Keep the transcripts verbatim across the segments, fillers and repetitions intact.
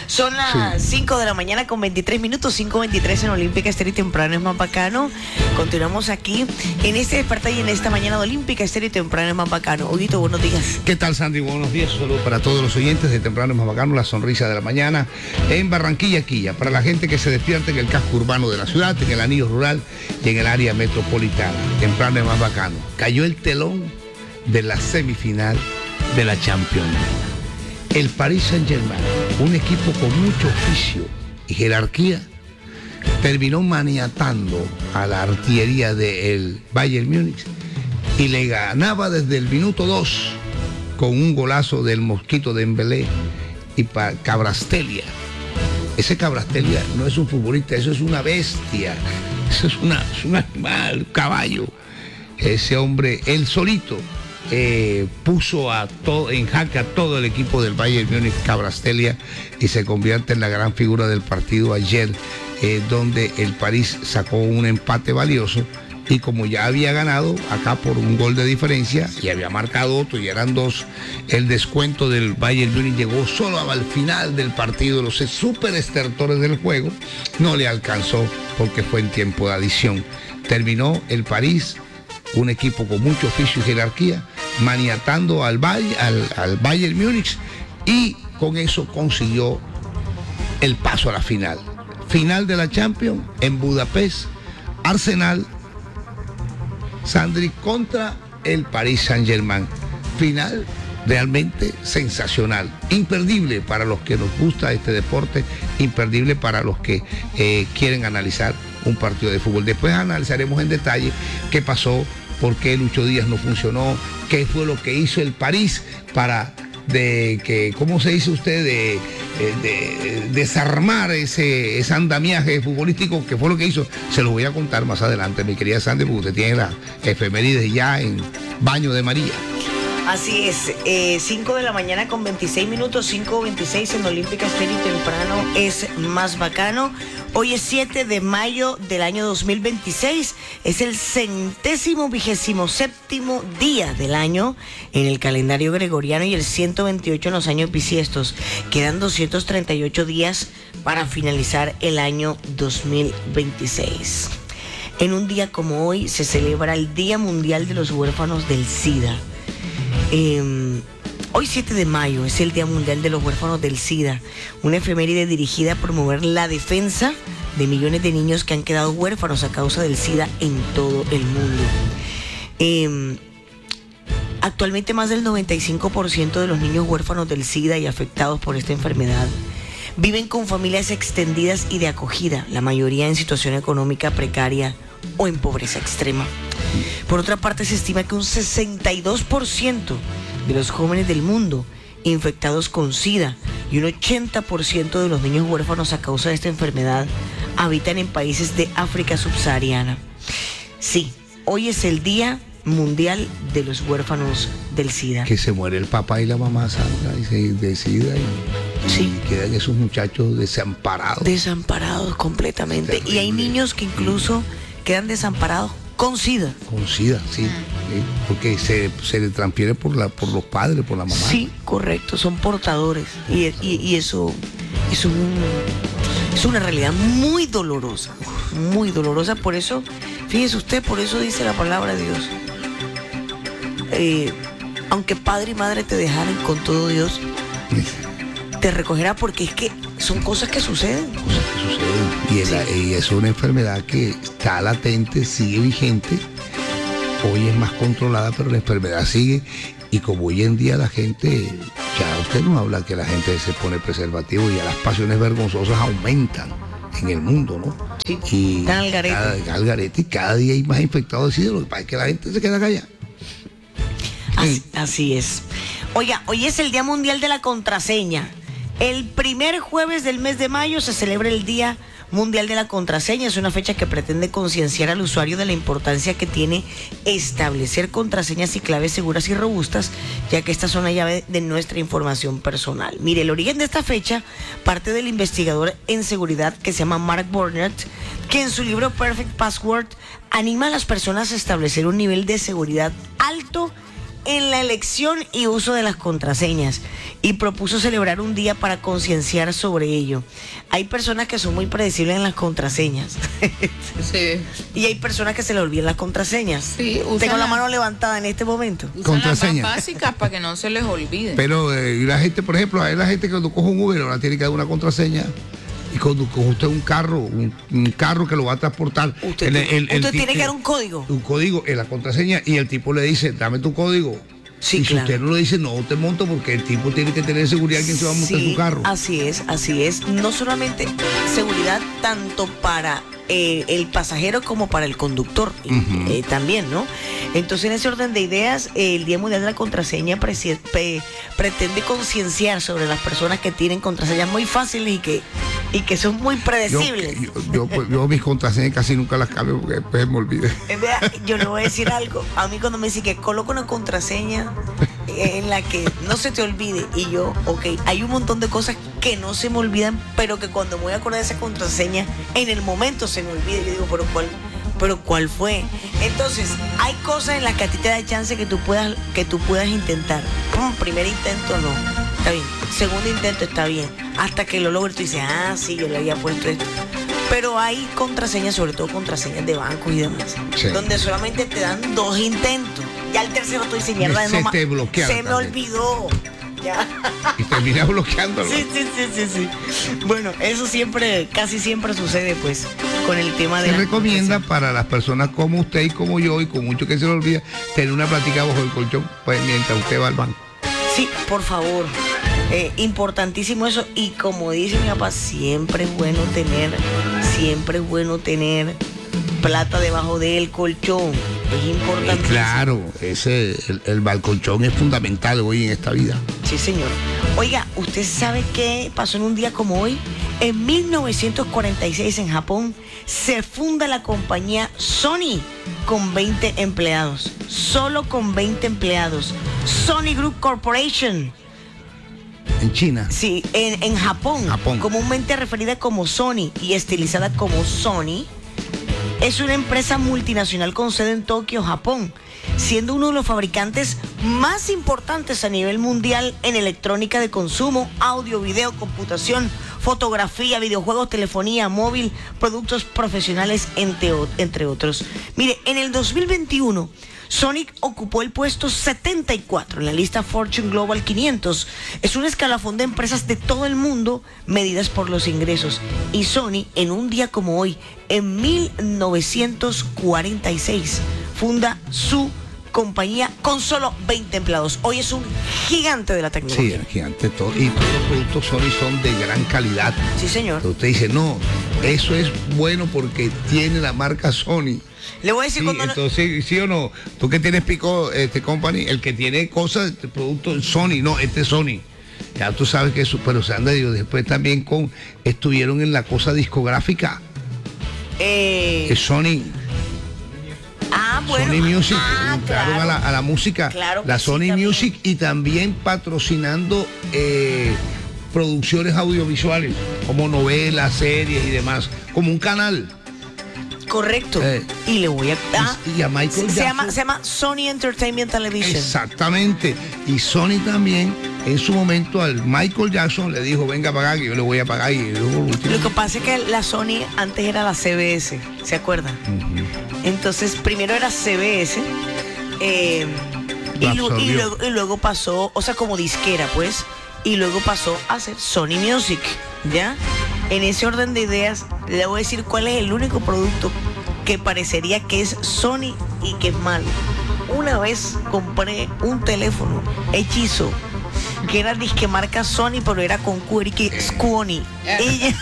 Son las Sí. cinco de la mañana con veintitrés minutos, cinco veintitrés en Olímpica Estéreo y Temprano es más bacano. Continuamos aquí en este despertar y en esta mañana de Olímpica Estéreo y Temprano es más bacano. Huguito, buenos días. ¿Qué tal, Sandy? Buenos días. Un saludo para todos los oyentes de Temprano es más bacano, la sonrisa de la mañana en Barranquilla, Quilla, para la gente que se despierta en el casco urbano de la ciudad, en el anillo rural y en el área metropolitana. Temprano es más bacano. Cayó el telón de la semifinal de la Champions League. El Paris Saint-Germain, un equipo con mucho oficio y jerarquía, terminó maniatando a la artillería del Bayern Múnich y le ganaba desde el minuto dos con un golazo del Mosquito Dembélé y para Kvaratskhelia. Ese Kvaratskhelia no es un futbolista, eso es una bestia, eso es, una, es un animal, un caballo. Ese hombre, él solito, eh, puso a todo, en jaque a todo el equipo del Bayern Múnich, Kvaratskhelia, y se convierte en la gran figura del partido ayer, eh, donde el París sacó un empate valioso. Y como ya había ganado acá por un gol de diferencia y había marcado otro y eran dos, el descuento del Bayern Múnich llegó solo al final del partido. Los super estertores del juego no le alcanzó porque fue en tiempo de adición. Terminó el París, un equipo con mucho oficio y jerarquía, maniatando al, Bay, al, al Bayern Múnich, y con eso consiguió el paso a la final. Final de la Champions en Budapest, Arsenal, Sandri, contra el Paris Saint-Germain. Final realmente sensacional, imperdible para los que nos gusta este deporte, imperdible para los que eh, quieren analizar un partido de fútbol. Después analizaremos en detalle qué pasó, por qué Lucho Díaz no funcionó, qué fue lo que hizo el París para de que, ¿cómo se dice usted? De, de, de desarmar ese, ese andamiaje futbolístico, que fue lo que hizo. Se lo voy a contar más adelante, mi querida Sandy, porque usted tiene las efemérides ya en baño de María. Así es, eh, cinco de la mañana con veintiséis minutos, cinco veintiséis en Olímpica Estéreo y Temprano es más bacano. Hoy es siete de mayo del año dos mil veintiséis, es el centésimo vigésimo séptimo día del año en el calendario gregoriano y el ciento veintiocho en los años bisiestos. Quedan doscientos treinta y ocho días para finalizar el año dos mil veintiséis. En un día como hoy se celebra el Día Mundial de los Huérfanos del SIDA. Eh, hoy siete de mayo es el Día Mundial de los Huérfanos del SIDA, una efeméride dirigida a promover la defensa de millones de niños que han quedado huérfanos a causa del SIDA en todo el mundo. Eh, actualmente más del noventa y cinco por ciento de los niños huérfanos del SIDA y afectados por esta enfermedad viven con familias extendidas y de acogida, la mayoría en situación económica precaria o en pobreza extrema. Por otra parte, se estima que un sesenta y dos por ciento de los jóvenes del mundo infectados con SIDA y un ochenta por ciento de los niños huérfanos a causa de esta enfermedad habitan en países de África subsahariana. Sí, hoy es el Día Mundial de los Huérfanos del SIDA. Que se muere el papá y la mamá, Sandra, y se decida y, Sí. y quedan esos muchachos desamparados. Desamparados completamente. Terrible. Y hay niños que incluso quedan desamparados con SIDA. Con SIDA, sí, sí, porque se, se le transfiere por, la, por los padres, por la mamá. Sí, correcto, son portadores. Y, y, y eso es, un, es una realidad muy dolorosa, muy dolorosa. Por eso, fíjese usted, por eso dice la palabra de Dios. Eh, aunque padre y madre te dejaran, con todo Dios te recogerá, porque es que son cosas que suceden. Cosas que suceden. Y es, Sí. la- y es una enfermedad que está latente, sigue vigente. Hoy es más controlada, pero la enfermedad sigue. Y como hoy en día la gente, ya usted no habla que la gente se pone preservativo, y ya las pasiones vergonzosas aumentan en el mundo, ¿no? Sí, Y están al garete. cada, al garete, y cada día hay más infectados de SIDA. Lo que pasa es que la gente se queda callada. Así, así es. Oiga, hoy es el Día Mundial de la Contraseña. El primer jueves del mes de mayo se celebra el Día Mundial de la Contraseña. Es una fecha que pretende concienciar al usuario de la importancia que tiene establecer contraseñas y claves seguras y robustas, ya que estas son la llave de nuestra información personal. Mire, el origen de esta fecha parte del investigador en seguridad que se llama Mark Burnett, que en su libro Perfect Password anima a las personas a establecer un nivel de seguridad alto en la elección y uso de las contraseñas y propuso celebrar un día para concienciar sobre ello. Hay personas que son muy predecibles en las contraseñas. Sí. Y hay personas que se le olvidan las contraseñas. Sí, usan Tengo la la- mano levantada en este momento. Usan Contraseña. las más básicas para que no se les olvide. Pero eh, y la gente, por ejemplo, hay la gente que cuando coge un Uber ahora tiene que dar una contraseña. Y cuando coge usted un carro, un, un carro que lo va a transportar, Usted, el- el- el usted ti- tiene que dar un código. un código en la contraseña y el tipo le dice, dame tu código. Sí, y si claro. usted no le dice, no te monto, porque el tipo tiene que tener seguridad quién se va a montar en Sí, su carro. así es, así es. No solamente seguridad tanto para eh, el pasajero como para el conductor y, Ujú. eh, también, ¿no? Entonces, en ese orden de ideas, eh, el Día Mundial de la Contraseña presi- pe- pretende concienciar sobre las personas que tienen contraseñas muy fáciles y que, y que son muy Yo, predecibles. yo, yo, pues, yo mis contraseñas casi nunca las cambio porque después me olvidé. Eh, vea, yo le voy a decir algo. A mí cuando me dicen que coloca una contraseña en la que no se te olvide, y yo, ok, hay un montón de cosas que no se me olvidan, pero que cuando me voy a acordar de esa contraseña, en el momento se me olvida. Yo digo, pero ¿cuál? Pero ¿cuál fue? Entonces, hay cosas en las que a ti te da chance que tú puedas, que tú puedas intentar. Pum, primer intento no, está bien. Segundo intento está bien. Hasta que lo logres, tú dices, ah, sí, yo le había puesto esto. Pero hay contraseñas, sobre todo contraseñas de bancos y demás, Sí. donde solamente te dan dos intentos. Ya el tercero tú dices, mierda, Se no ma- te bloquea la se me tarjeta. olvidó. Ya. Y terminé bloqueándolo. Sí, sí, sí, sí, sí. Bueno, eso siempre, casi siempre sucede, pues, con el tema de Se la recomienda contraseña. para las personas como usted y como yo, y con mucho que se le olvida, tener una plática bajo el colchón pues, mientras usted va al banco. Sí, por favor. Eh, importantísimo eso. Y como dice mi papá, siempre es bueno tener, siempre es bueno tener plata debajo del colchón. Es Y importantísimo. claro, ese, el, el balcolchón es fundamental hoy en esta vida. Sí, señor. Oiga, ¿usted sabe qué pasó en un día como hoy? En mil novecientos cuarenta y seis en Japón se funda la compañía Sony con veinte empleados. Solo con veinte empleados. Sony Group Corporation. En China. Sí, en, en Japón, Japón. comúnmente referida como Sony y estilizada como Sony, es una empresa multinacional con sede en Tokio, Japón, siendo uno de los fabricantes más importantes a nivel mundial en electrónica de consumo, audio, video, computación, fotografía, videojuegos, telefonía móvil, productos profesionales, entre, o- entre otros. Mire, en el dos mil veintiuno, Sony ocupó el puesto setenta y cuatro en la lista Fortune Global quinientos. Es un escalafón de empresas de todo el mundo medidas por los ingresos. Y Sony, en un día como hoy, en mil novecientos cuarenta y seis, funda su compañía con solo veinte empleados. Hoy es un gigante de la Sí, tecnología. el gigante todo. Y todos los productos Sony son de gran calidad. Sí, señor. Pero usted dice, no, eso es bueno porque tiene la marca Sony. Le voy a decir Sí, cuando... no- entonces, sí o no, tú que tienes Pico este company, el que tiene cosas, este producto Sony, no, este es Sony. Ya tú sabes que eso, pero se anda, digo, después también con, estuvieron en la cosa discográfica, eh, que Sony, ah, bueno. Sony Music, Ah, entraron claro. a, la, a la música, Claro que la sí, Sony también. Music y también patrocinando eh, producciones audiovisuales, como novelas, series y demás, como un canal. Correcto. Eh. Y le voy a... ah, Y a Michael se, se Jackson. llama, se llama Sony Entertainment Television. Exactamente. Y Sony también, en su momento, al Michael Jackson le dijo, venga a pagar, que yo le voy a pagar. Y luego, Lo que pasa es que la Sony antes era la C B S, ¿se acuerdan? Entonces, primero era C B S eh, y, Lo lu- y absorbió. luego, y luego pasó, o sea, como disquera, pues, y luego pasó a ser Sony Music, ¿ya? En ese orden de ideas, le voy a decir cuál es el único producto que parecería que es Sony y que es malo. Una vez compré un teléfono hechizo que era disque marca Sony, pero era con Q, era que Squony. Y ya-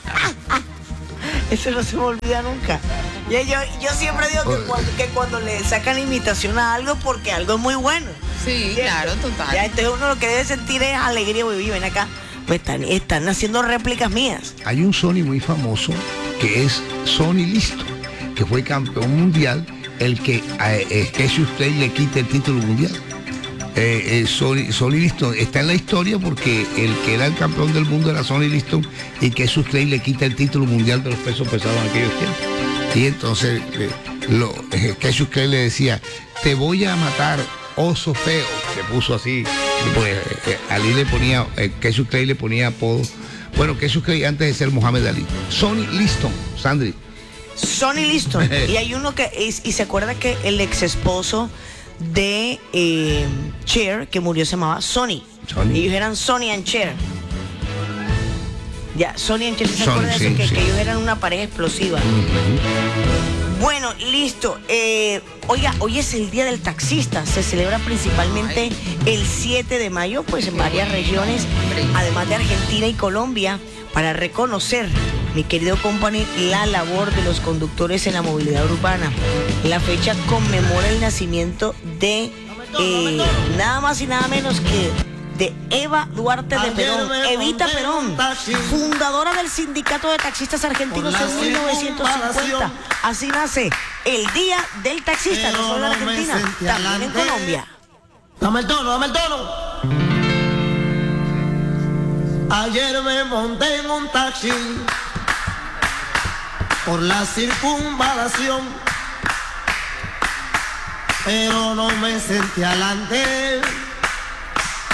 eso no se me olvida nunca. Y yo, yo siempre digo que cuando, que cuando le sacan imitación a algo, porque algo es muy bueno. Sí, ¿Cierto? claro, total. Ya, entonces uno lo que debe sentir es alegría, güey, ven acá. Me están, están haciendo réplicas mías. hay un Sony muy famoso que es Sony Listo, que fue campeón mundial, el que eh, es que si usted le quita el título mundial. Eh, eh, Sony, Sony Liston está en la historia porque el que era el campeón del mundo era Sony Liston y que su Clay le quita el título mundial de los pesos pesados en aquellos tiempos. Y entonces eh, lo, eh, Cassius Clay le decía, te voy a matar Oso Feo, le puso así, pues eh, Ali le ponía, eh, Cassius Clay le ponía apodo. Bueno, Cassius Clay antes de ser Muhammad Ali. Sonny Liston, Sandri. Sonny Liston. Y hay uno que, es, y se acuerda que el ex esposo de eh, Cher, que murió, se llamaba Sonny. Sonny. Ellos eran Sonny and Cher. Ya, Sonny and Cher, ¿se Sonny, acuerda de sí, eso? Que, sí. que ellos eran una pareja explosiva. Uh-huh. Bueno, listo. Eh, oiga, hoy es el Día del Taxista. Se celebra principalmente el siete de mayo, pues en varias regiones, además de Argentina y Colombia, para reconocer, mi querido company, la labor de los conductores en la movilidad urbana. La fecha conmemora el nacimiento de eh, nada más y nada menos que de Eva Duarte de Perón, Evita Perón, fundadora del Sindicato de Taxistas Argentinos en mil novecientos cincuenta. Así nace el Día del Taxista, no solo en Argentina, también en Colombia. Dame el tono, dame el tono. Ayer me monté en un taxi por la circunvalación, pero no me sentí adelante.